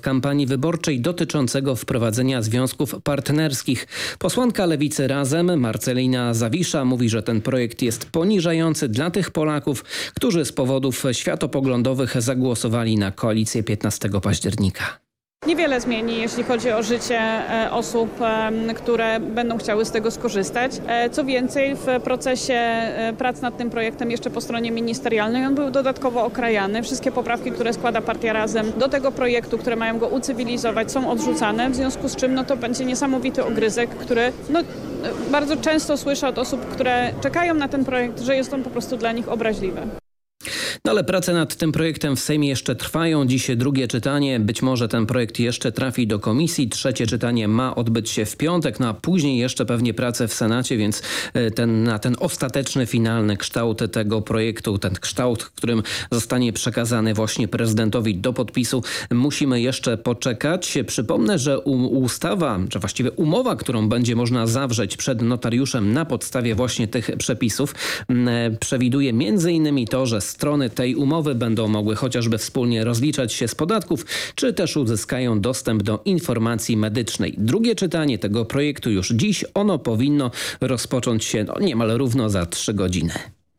w kampanii wyborczej dotyczącego wprowadzenia związków partnerskich. Posłanka Lewicy Razem, Marcelina Zawisza, mówi, że ten projekt jest poniżający dla tych Polaków, którzy z powodów światopoglądowych zagłosowali na koalicję 15 października. Niewiele zmieni, jeśli chodzi o życie osób, które będą chciały z tego skorzystać. Co więcej, w procesie prac nad tym projektem jeszcze po stronie ministerialnej on był dodatkowo okrajany. Wszystkie poprawki, które składa Partia Razem do tego projektu, które mają go ucywilizować, są odrzucane, w związku z czym to będzie niesamowity ogryzek, który bardzo często słyszę od osób, które czekają na ten projekt, że jest on po prostu dla nich obraźliwy. No ale prace nad tym projektem w Sejmie jeszcze trwają. Dziś drugie czytanie. Być może ten projekt jeszcze trafi do komisji. Trzecie czytanie ma odbyć się w piątek, a później jeszcze pewnie prace w Senacie, więc na ten ostateczny, finalny kształt tego projektu, ten kształt, w którym zostanie przekazany właśnie prezydentowi do podpisu, musimy jeszcze poczekać. Przypomnę, że ustawa, czy właściwie umowa, którą będzie można zawrzeć przed notariuszem na podstawie właśnie tych przepisów, przewiduje m.in. to, że strony tej umowy będą mogły chociażby wspólnie rozliczać się z podatków, czy też uzyskają dostęp do informacji medycznej. Drugie czytanie tego projektu już dziś. Ono powinno rozpocząć się niemal równo za 3 godziny.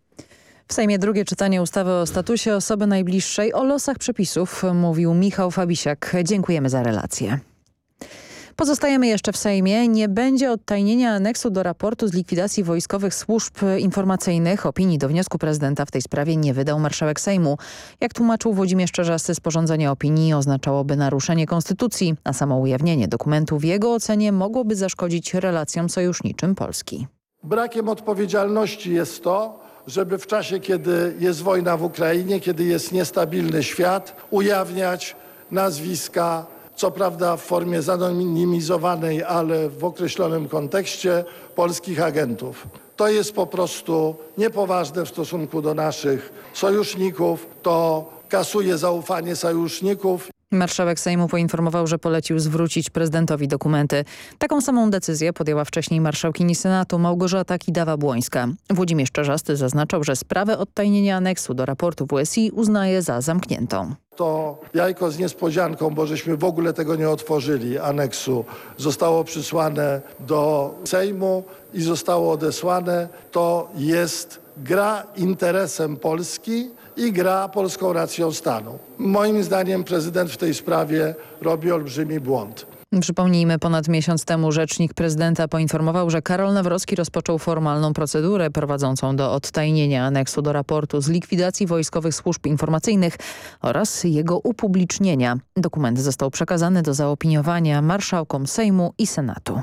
W Sejmie drugie czytanie ustawy o statusie osoby najbliższej, o losach przepisów mówił Michał Fabisiak. Dziękujemy za relację. Pozostajemy jeszcze w Sejmie. Nie będzie odtajnienia aneksu do raportu z likwidacji wojskowych służb informacyjnych. Opinii do wniosku prezydenta w tej sprawie nie wydał marszałek Sejmu. Jak tłumaczył Włodzimierz Czarzasty, sporządzenie opinii oznaczałoby naruszenie konstytucji, a samo ujawnienie dokumentu w jego ocenie mogłoby zaszkodzić relacjom sojuszniczym Polski. Brakiem odpowiedzialności jest to, żeby w czasie, kiedy jest wojna w Ukrainie, kiedy jest niestabilny świat, ujawniać nazwiska, co prawda w formie zanonimizowanej, ale w określonym kontekście, polskich agentów. To jest po prostu niepoważne w stosunku do naszych sojuszników. To kasuje zaufanie sojuszników. Marszałek Sejmu poinformował, że polecił zwrócić prezydentowi dokumenty. Taką samą decyzję podjęła wcześniej marszałkini Senatu Małgorzata Kidawa-Błońska. Włodzimierz Czarzasty zaznaczał, że sprawę odtajnienia aneksu do raportu WSI uznaje za zamkniętą. To jajko z niespodzianką, bo żeśmy w ogóle tego nie otworzyli, aneksu, zostało przysłane do Sejmu i zostało odesłane. To jest gra interesem Polski i gra polską racją stanu. Moim zdaniem prezydent w tej sprawie robi olbrzymi błąd. Przypomnijmy, ponad miesiąc temu rzecznik prezydenta poinformował, że Karol Nawrocki rozpoczął formalną procedurę prowadzącą do odtajnienia aneksu do raportu z likwidacji wojskowych służb informacyjnych oraz jego upublicznienia. Dokument został przekazany do zaopiniowania marszałkom Sejmu i Senatu.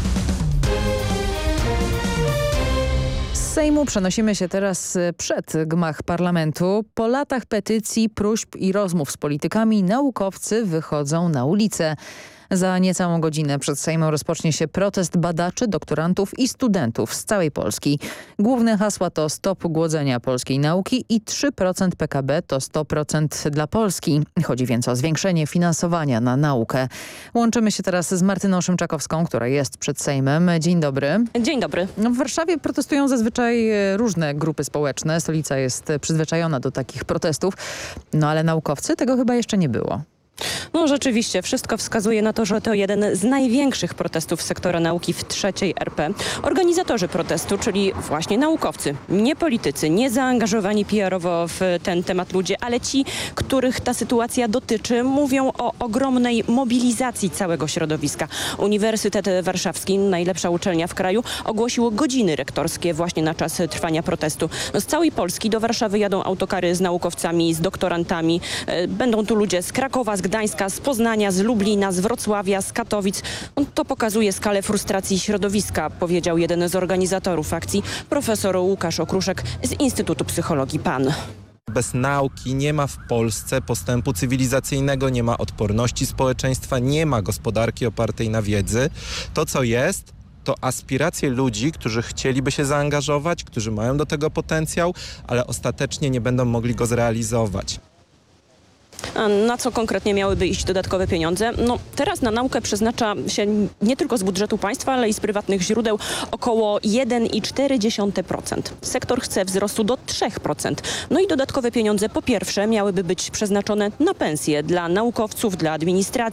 Z Sejmu przenosimy się teraz przed gmach parlamentu. Po latach petycji, próśb i rozmów z politykami naukowcy wychodzą na ulicę. Za niecałą godzinę przed Sejmem rozpocznie się protest badaczy, doktorantów i studentów z całej Polski. Główne hasła to stop głodzenia polskiej nauki i 3% PKB to 100% dla Polski. Chodzi więc o zwiększenie finansowania na naukę. Łączymy się teraz z Martyną Szymczakowską, która jest przed Sejmem. Dzień dobry. Dzień dobry. W Warszawie protestują zazwyczaj różne grupy społeczne. Stolica jest przyzwyczajona do takich protestów, ale naukowcy tego chyba jeszcze nie było. No rzeczywiście, wszystko wskazuje na to, że to jeden z największych protestów sektora nauki w III RP. Organizatorzy protestu, czyli właśnie naukowcy, nie politycy, nie zaangażowani PR-owo w ten temat ludzie, ale ci, których ta sytuacja dotyczy, mówią o ogromnej mobilizacji całego środowiska. Uniwersytet Warszawski, najlepsza uczelnia w kraju, ogłosił godziny rektorskie właśnie na czas trwania protestu. Z całej Polski do Warszawy jadą autokary z naukowcami, z doktorantami. Będą tu ludzie z Krakowa, z Gdańska, z Poznania, z Lublina, z Wrocławia, z Katowic. To pokazuje skalę frustracji środowiska, powiedział jeden z organizatorów akcji, profesor Łukasz Okruszek z Instytutu Psychologii PAN. Bez nauki nie ma w Polsce postępu cywilizacyjnego, nie ma odporności społeczeństwa, nie ma gospodarki opartej na wiedzy. To, co jest, to aspiracje ludzi, którzy chcieliby się zaangażować, którzy mają do tego potencjał, ale ostatecznie nie będą mogli go zrealizować. A na co konkretnie miałyby iść dodatkowe pieniądze? Teraz na naukę przeznacza się nie tylko z budżetu państwa, ale i z prywatnych źródeł około 1,4%. Sektor chce wzrostu do 3%. I dodatkowe pieniądze po pierwsze miałyby być przeznaczone na pensje dla naukowców, dla administracji,